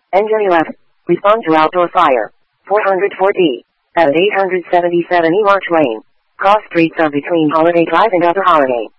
Engine 11. Respond to outdoor fire. 404D. At 877 E March Lane. Cross streets of between Holiday Drive and Other Holiday.